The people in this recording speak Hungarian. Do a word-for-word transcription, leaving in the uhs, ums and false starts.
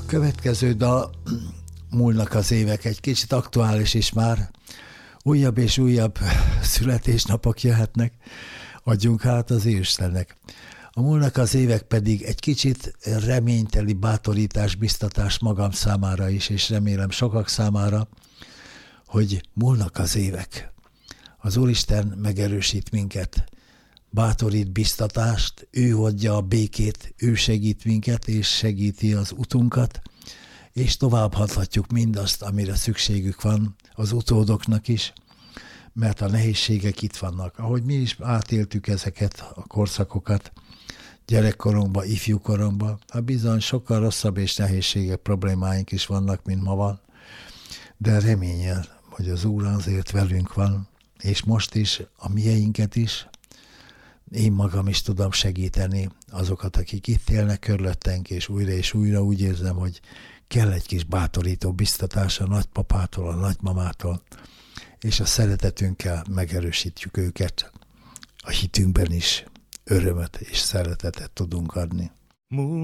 Következő dal, múlnak az évek, egy kicsit aktuális is már. Újabb és újabb születésnapok jöhetnek, adjunk hát az Istennek. A múlnak az évek pedig egy kicsit reményteli bátorítás, biztatás magam számára is, és remélem sokak számára, hogy múlnak az évek. Az Úristen megerősít minket, bátorít, biztatást, ő adja a békét, ő segít minket, és segíti az utunkat, és továbbhathatjuk mindazt, amire szükségük van az utódoknak is, mert a nehézségek itt vannak. Ahogy mi is átéltük ezeket a korszakokat, gyerekkorunkban, ifjúkorunkban, hát bizony sokkal rosszabb és nehézségek, problémáink is vannak, mint ma van, de reményel, hogy az Úr azért velünk van, és most is, a mieinket is, én magam is tudom segíteni azokat, akik itt élnek körülöttünk, és újra és újra úgy érzem, hogy kell egy kis bátorító biztatás a nagypapától, a nagymamától, és a szeretetünkkel megerősítjük őket. A hitünkben is örömet és szeretetet tudunk adni.